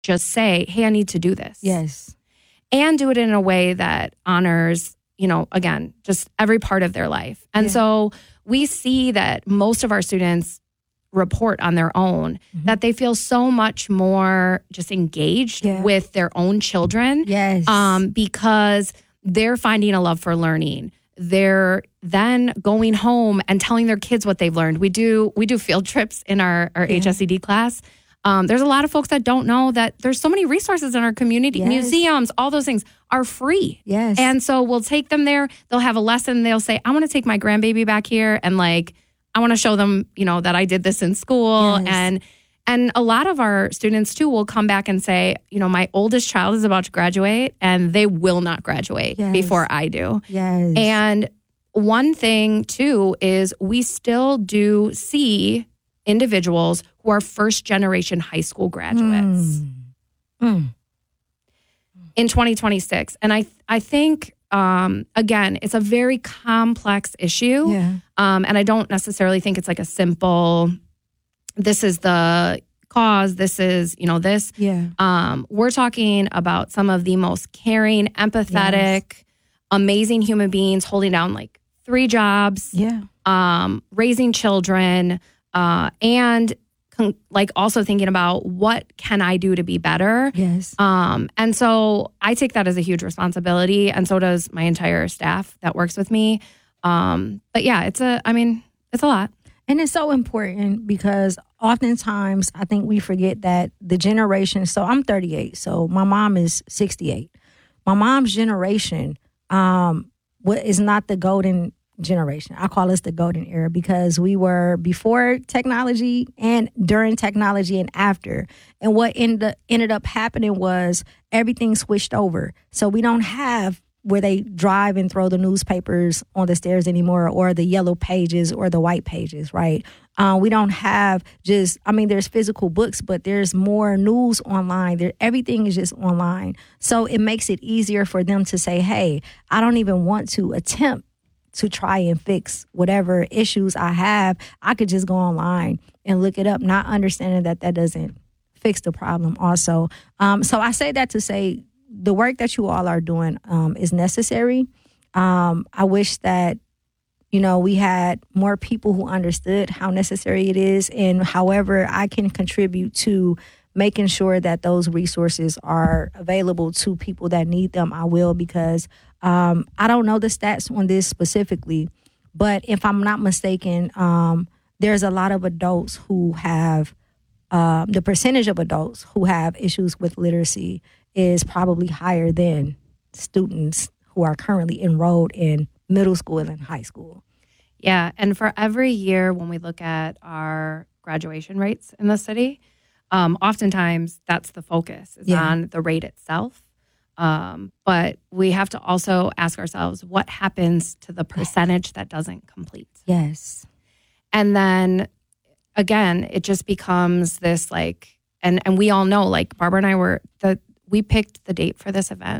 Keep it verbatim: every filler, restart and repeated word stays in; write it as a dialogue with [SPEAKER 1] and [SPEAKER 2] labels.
[SPEAKER 1] just say, hey, I need to do this.
[SPEAKER 2] Yes.
[SPEAKER 1] And do it in a way that honors, you know, again, just every part of their life. And
[SPEAKER 2] Yeah.
[SPEAKER 1] so we see that most of our students report on their own mm-hmm. that they feel so much more just engaged yeah. with their own children.
[SPEAKER 2] Yes.
[SPEAKER 1] Um, because they're finding a love for learning. They're then going home and telling their kids what they've learned. We do we do field trips in our, our yeah. H S E D class. Um, there's a lot of folks that don't know that there's so many resources in our community. Yes. Museums, all those things are free.
[SPEAKER 2] Yes.
[SPEAKER 1] And so we'll take them there. They'll have a lesson. They'll say, I want to take my grandbaby back here and like, I want to show them, you know, that I did this in school. Yes. And and a lot of our students, too, will come back and say, you know, my oldest child is about to graduate and they will not graduate yes. before I do.
[SPEAKER 2] Yes.
[SPEAKER 1] And one thing, too, is we still do see individuals who are first generation high school graduates
[SPEAKER 2] mm. Mm.
[SPEAKER 1] in twenty twenty-six. And I I think, um, again, it's a very complex issue.
[SPEAKER 2] Yeah.
[SPEAKER 1] Um, and I don't necessarily think it's like a simple, this is the cause, this is, you know, this.
[SPEAKER 2] Yeah.
[SPEAKER 1] Um, we're talking about some of the most caring, empathetic, yes. amazing human beings holding down like three jobs,
[SPEAKER 2] yeah.
[SPEAKER 1] um, raising children, Uh, and con- like also thinking about what can I do to be better?
[SPEAKER 2] Yes.
[SPEAKER 1] Um, and so I take that as a huge responsibility, and so does my entire staff that works with me. Um, but yeah, it's a, I mean, it's a lot.
[SPEAKER 2] And it's so important because oftentimes I think we forget that the generation, so I'm thirty-eight, so my mom is sixty-eight. My mom's generation um, is not the golden generation. I call us the golden era because we were before technology and during technology and after. And what ended, ended up happening was everything switched over. So we don't have where they drive and throw the newspapers on the stairs anymore, or the yellow pages or the white pages, right? Uh, we don't have just, I mean, there's physical books, but there's more news online. There, everything is just online. So it makes it easier for them to say, hey, I don't even want to attempt to try and fix whatever issues I have. I could just go online and look it up, not understanding that that doesn't fix the problem also. Um, so I say that to say the work that you all are doing um, is necessary. Um, I wish that, you know, we had more people who understood how necessary it is, and however I can contribute to making sure that those resources are available to people that need them, I will, because um, I don't know the stats on this specifically, but if I'm not mistaken, um, there's a lot of adults who have, uh, the percentage of adults who have issues with literacy is probably higher than students who are currently enrolled in middle school and high school.
[SPEAKER 1] Yeah, and for every year when we look at our graduation rates in the city, Um, oftentimes that's the focus is
[SPEAKER 2] yeah.
[SPEAKER 1] on the rate itself. Um, but we have to also ask ourselves, what happens to the percentage that doesn't complete?
[SPEAKER 2] Yes.
[SPEAKER 1] And then again, it just becomes this like, and, and we all know, like Barbara and I were, the we picked the date for this event